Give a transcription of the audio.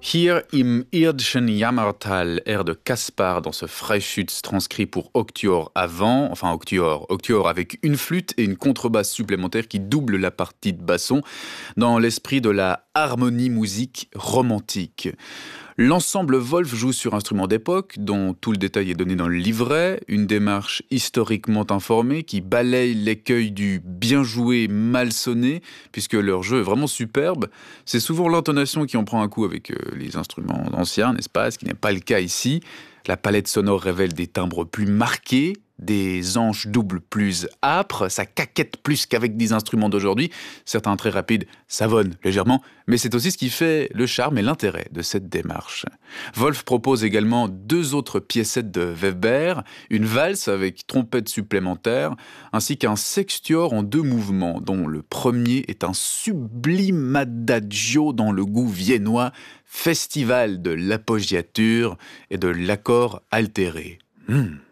Hier im irdischen Jammertal, air de Caspar dans ce Freischütz transcrit pour octuor avant, enfin octuor avec une flûte et une contrebasse supplémentaire qui double la partie de basson dans l'esprit de la harmonie musique romantique. L'ensemble Wolf joue sur instruments d'époque, dont tout le détail est donné dans le livret, une démarche historiquement informée qui balaye l'écueil du bien joué mal sonné, puisque leur jeu est vraiment superbe. C'est souvent l'intonation qui en prend un coup avec les instruments anciens, n'est-ce pas? Ce qui n'est pas le cas ici. La palette sonore révèle des timbres plus marqués, des anches doubles plus âpres, ça caquette plus qu'avec des instruments d'aujourd'hui. Certains très rapides savonnent légèrement, mais c'est aussi ce qui fait le charme et l'intérêt de cette démarche. Wolf propose également deux autres piécettes de Weber, une valse avec trompette supplémentaire, ainsi qu'un sextuor en deux mouvements, dont le premier est un sublime adagio dans le goût viennois, festival de l'appoggiature et de l'accord altéré.